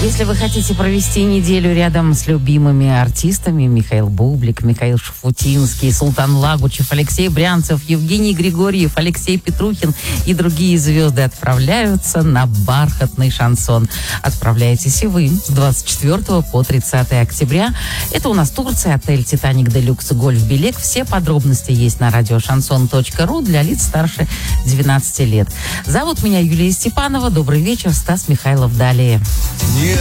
Если вы хотите провести неделю рядом с любимыми артистами, Михаил Бублик, Михаил Шафутинский, Султан Лагучев, Алексей Брянцев, Евгений Григорьев, Алексей Петрухин и другие звезды отправляются на бархатный шансон. Отправляетесь и вы с 24 по 30 октября. Это у нас Турция, отель «Титаник Делюкс», гольф-билет. Все подробности есть на радиошансон.ру для лиц старше 12 лет. Зовут меня Юлия Степанова. Добрый вечер. Стас Михайлов далее. Не